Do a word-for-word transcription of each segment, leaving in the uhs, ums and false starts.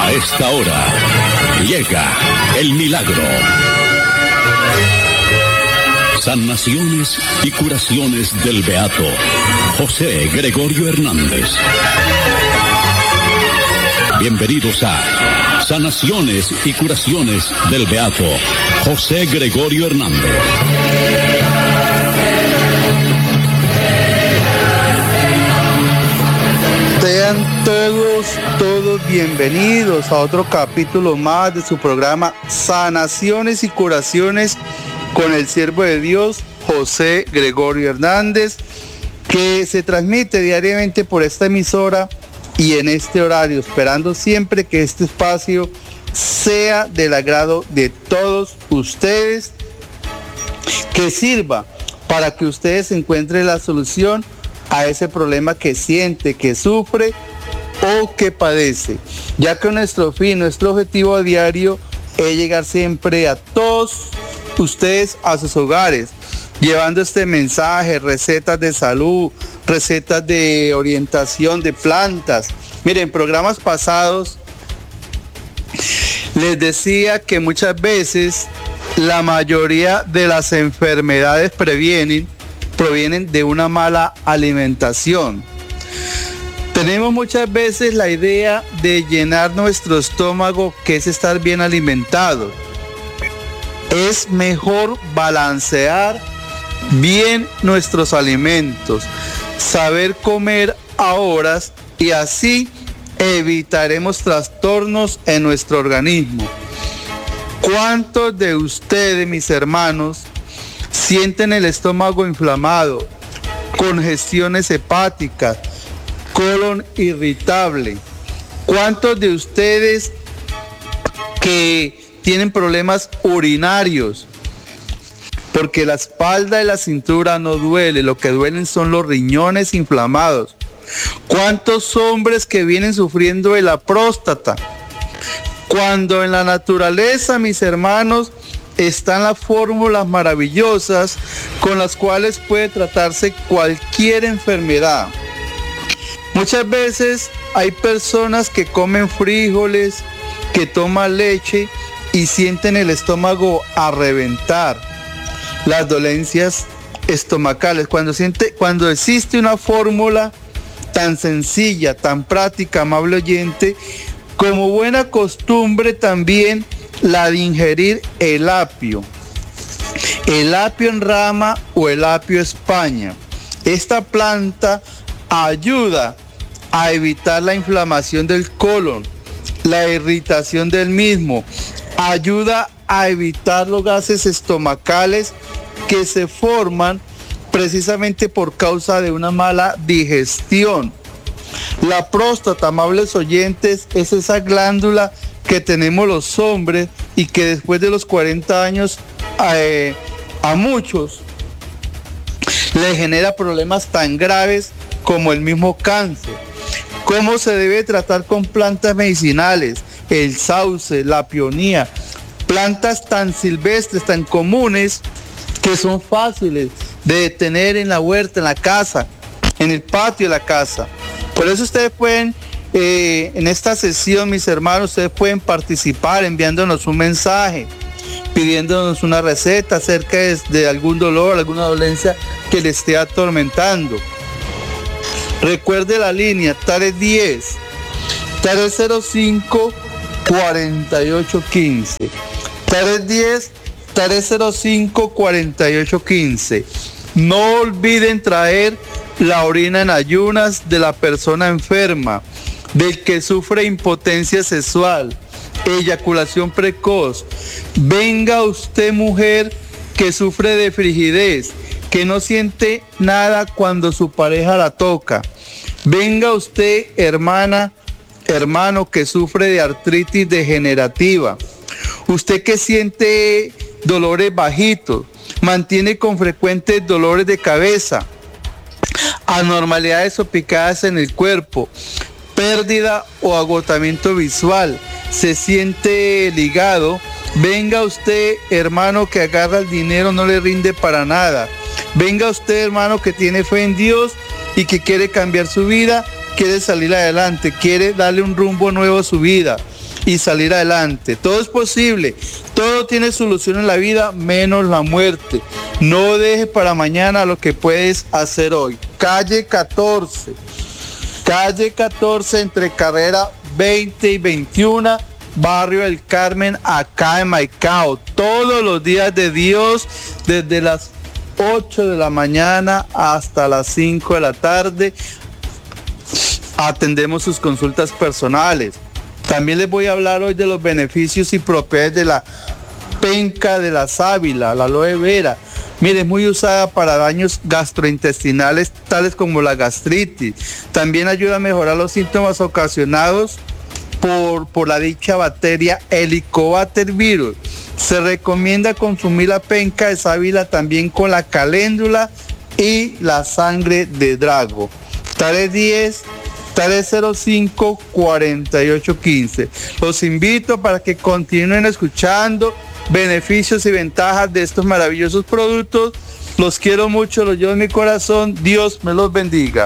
A esta hora llega el milagro. Sanaciones y curaciones del beato José Gregorio Hernández. Bienvenidos a Sanaciones y curaciones del beato José Gregorio Hernández. Sean todos, todos bienvenidos a otro capítulo más de su programa Sanaciones y Curaciones con el siervo de Dios José Gregorio Hernández, que se transmite diariamente por esta emisora y en este horario, esperando siempre que este espacio sea del agrado de todos ustedes, que sirva para que ustedes encuentren la solución a ese problema que siente, que sufre o que padece, ya que nuestro fin, nuestro objetivo a diario es llegar siempre a todos ustedes a sus hogares, llevando este mensaje, recetas de salud, recetas de orientación de plantas. Miren, programas pasados les decía que muchas veces la mayoría de las enfermedades previenen, provienen de una mala alimentación. Tenemos muchas veces la idea de llenar nuestro estómago, que es estar bien alimentado. Es mejor balancear bien nuestros alimentos, saber comer a horas, y así evitaremos trastornos en nuestro organismo. ¿Cuántos de ustedes, mis hermanos, sienten el estómago inflamado, congestiones hepáticas, colon irritable? ¿Cuántos de ustedes que tienen problemas urinarios? Porque la espalda y la cintura no duele, lo que duelen son los riñones inflamados. ¿Cuántos hombres que vienen sufriendo de la próstata? Cuando en la naturaleza, mis hermanos, están las fórmulas maravillosas con las cuales puede tratarse cualquier enfermedad. Muchas veces hay personas que comen frijoles, que toman leche y sienten el estómago a reventar. Las dolencias estomacales, cuando siente, cuando existe una fórmula tan sencilla, tan práctica, amable oyente, como buena costumbre también la de ingerir el apio, el apio en rama o el apio España. Esta planta ayuda a evitar la inflamación del colon, la irritación del mismo, ayuda a evitar los gases estomacales que se forman precisamente por causa de una mala digestión. La próstata, amables oyentes, es esa glándula que tenemos los hombres y que después de los cuarenta años eh, a muchos le genera problemas tan graves como el mismo cáncer. ¿Cómo se debe tratar con plantas medicinales? El sauce, la peonía, plantas tan silvestres, tan comunes, que son fáciles de tener en la huerta, en la casa, en el patio de la casa. Por eso ustedes pueden, eh, en esta sesión, mis hermanos, ustedes pueden participar enviándonos un mensaje, pidiéndonos una receta acerca de, de algún dolor, alguna dolencia que le esté atormentando. Recuerde la línea tres diez, tres cero cinco, cuatro ocho uno cinco. tres diez, tres cero cinco, cuatro ocho uno cinco. No olviden traer la orina en ayunas de la persona enferma, del que sufre impotencia sexual, eyaculación precoz. Venga usted, mujer, que sufre de frigidez, que no siente nada cuando su pareja la toca. Venga usted, hermana, hermano, que sufre de artritis degenerativa. Usted que siente dolores bajitos, mantiene con frecuentes dolores de cabeza, anormalidades o picadas en el cuerpo, pérdida o agotamiento visual, se siente ligado. Venga usted, hermano, que agarra el dinero, no le rinde para nada. Venga usted, hermano, que tiene fe en Dios y que quiere cambiar su vida, quiere salir adelante, quiere darle un rumbo nuevo a su vida. y salir adelante. Todo es posible, todo tiene solución en la vida, menos la muerte. No dejes para mañana lo que puedes hacer hoy. Calle catorce, calle catorce entre carrera veinte y veintiuno, Barrio El Carmen, acá en Maicao. Todos los días de Dios, desde las ocho de la mañana hasta las cinco de la tarde, atendemos sus consultas personales. También les voy a hablar hoy de los beneficios y propiedades de la penca de la sábila, la aloe vera. Mire, es muy usada para daños gastrointestinales tales como la gastritis. También ayuda a mejorar los síntomas ocasionados por, por la dicha bacteria Helicobacter virus. Se recomienda consumir la penca de sábila también con la caléndula y la sangre de drago. tres diez, tres cero cinco, cuatro ocho uno cinco. Los invito para que continúen escuchando beneficios y ventajas de estos maravillosos productos. Los quiero mucho, los llevo en mi corazón. Dios me los bendiga.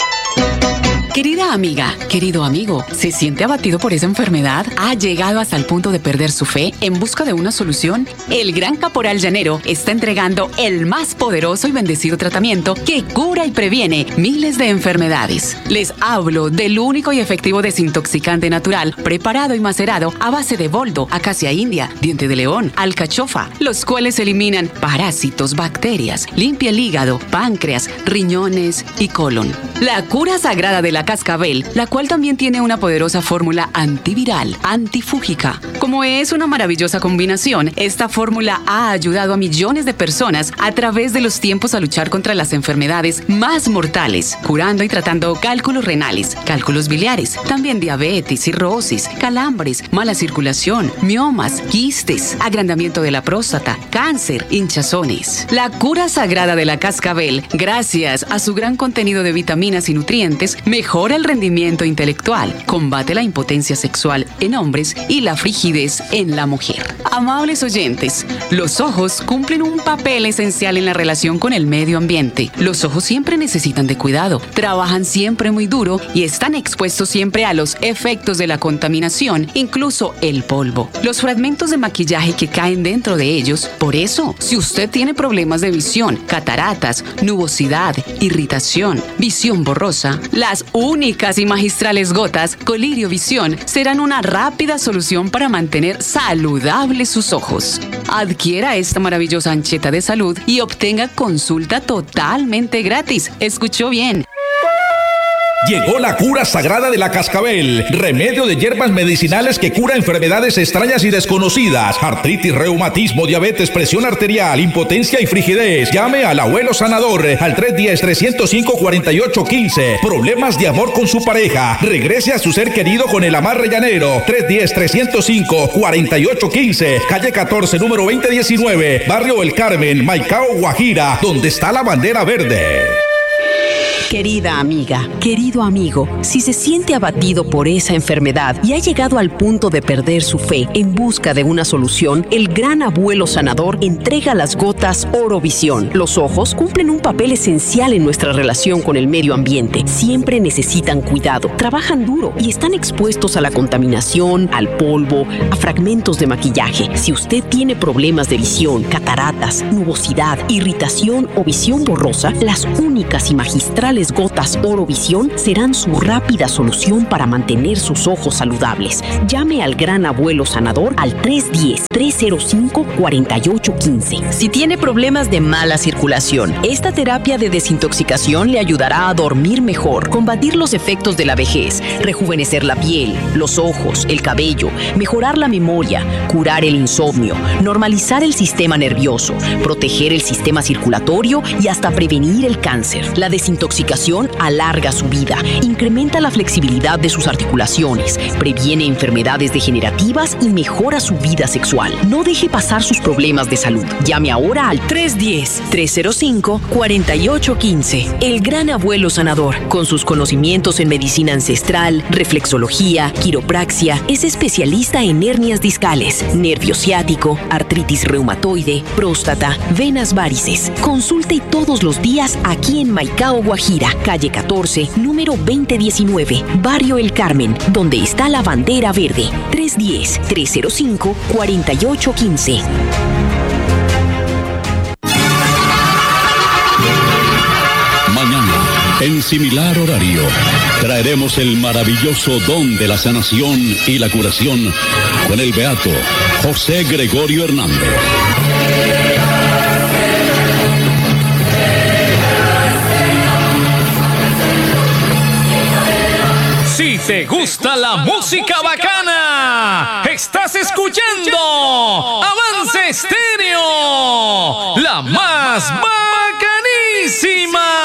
Querida amiga, querido amigo, ¿se siente abatido por esa enfermedad? ¿Ha llegado hasta el punto de perder su fe en busca de una solución? El Gran Caporal Llanero está entregando el más poderoso y bendecido tratamiento que cura y previene miles de enfermedades. Les hablo del único y efectivo desintoxicante natural preparado y macerado a base de boldo, acacia india, diente de león, alcachofa, los cuales eliminan parásitos, bacterias, limpia el hígado, páncreas, riñones y colon. La cura sagrada de la cascabel, la cual también tiene una poderosa fórmula antiviral, antifúngica. Como es una maravillosa combinación, esta fórmula ha ayudado a millones de personas a través de los tiempos a luchar contra las enfermedades más mortales, curando y tratando cálculos renales, cálculos biliares, también diabetes, cirrosis, calambres, mala circulación, miomas, quistes, agrandamiento de la próstata, cáncer, hinchazones. La cura sagrada de la cascabel, gracias a su gran contenido de vitaminas y nutrientes, mejora el rendimiento intelectual, combate la impotencia sexual en hombres y la frigidez en la mujer. Amables oyentes, los ojos cumplen un papel esencial en la relación con el medio ambiente. Los ojos siempre necesitan de cuidado, trabajan siempre muy duro y están expuestos siempre a los efectos de la contaminación, incluso el polvo, los fragmentos de maquillaje que caen dentro de ellos. Por eso, si usted tiene problemas de visión, cataratas, nubosidad, irritación, visión borrosa, las únicas y magistrales gotas Colirio Visión serán una rápida solución para mantener saludables sus ojos. Adquiera esta maravillosa ancheta de salud y obtenga consulta totalmente gratis. ¿Escuchó bien? Llegó la cura sagrada de la cascabel, remedio de hierbas medicinales que cura enfermedades extrañas y desconocidas, artritis, reumatismo, diabetes, presión arterial, impotencia y frigidez. Llame al abuelo sanador al tres diez, tres cero cinco, cuatro ocho uno cinco. Problemas de amor con su pareja, regrese a su ser querido con el amarre llanero. tres diez, tres cero cinco, cuatro ocho uno cinco, calle catorce, número veinte diecinueve, Barrio El Carmen, Maicao, Guajira, donde está la bandera verde. Querida amiga, querido amigo, si se siente abatido por esa enfermedad y ha llegado al punto de perder su fe en busca de una solución, el Gran Abuelo Sanador entrega las gotas Orovisión. Los ojos cumplen un papel esencial en nuestra relación con el medio ambiente. Siempre necesitan cuidado, trabajan duro y están expuestos a la contaminación, al polvo, a fragmentos de maquillaje. Si usted tiene problemas de visión, cataratas, nubosidad, irritación o visión borrosa, las únicas y magistrales gotas Orovisión serán su rápida solución para mantener sus ojos saludables. Llame al Gran Abuelo Sanador al tres diez, tres cero cinco, cuatro ocho uno cinco. Si tiene problemas de mala circulación, esta terapia de desintoxicación le ayudará a dormir mejor, combatir los efectos de la vejez, rejuvenecer la piel, los ojos, el cabello, mejorar la memoria, curar el insomnio, normalizar el sistema nervioso, proteger el sistema circulatorio y hasta prevenir el cáncer. La desintoxicación alarga su vida, incrementa la flexibilidad de sus articulaciones, previene enfermedades degenerativas y mejora su vida sexual. No deje pasar sus problemas de salud. Llame ahora al tres diez, tres cero cinco, cuatro ocho uno cinco. El Gran Abuelo Sanador, con sus conocimientos en medicina ancestral, reflexología, quiropraxia, es especialista en hernias discales, nervio ciático, artritis reumatoide, próstata, venas varices. Consulte todos los días aquí en Maicao, Guajira. Guajira, calle catorce, número veinte diecinueve, Barrio El Carmen, donde está la bandera verde. tres uno cero, tres cero cinco, cuatro ocho uno cinco. Mañana, en similar horario, traeremos el maravilloso don de la sanación y la curación con el beato José Gregorio Hernández. Si te gusta la música bacana, estás escuchando Avance Estéreo, la más bacanísima.